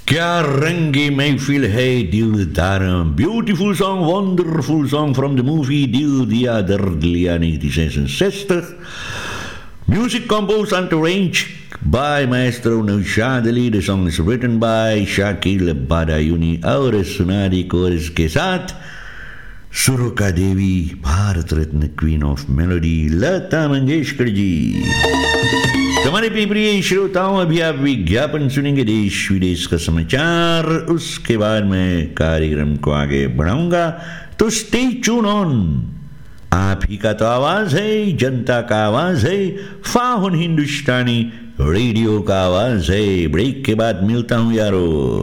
क्या रंगी महफिल है दिलदारम. Beautiful song, wonderful song from the movie Dil Dia Dardlia 1966. Music composed and arranged by Maestro Naushad Ali. The song is written by Shakil Badayuni और सुनारी coarse के साथ सुरुका देवी, Bharat Ratna queen of melody Lata Mangeshkar ji. हमारे प्रिय श्रोताओं, अभी आप विज्ञापन सुनेंगे, देश विदेश का समाचार. उसके बाद मैं कार्यक्रम को आगे बढ़ाऊंगा, तो स्टे ट्यून ऑन. आप ही का तो आवाज है, जनता का आवाज है, फाहुन हिंदुस्तानी रेडियो का आवाज है. ब्रेक के बाद मिलता हूं यारो.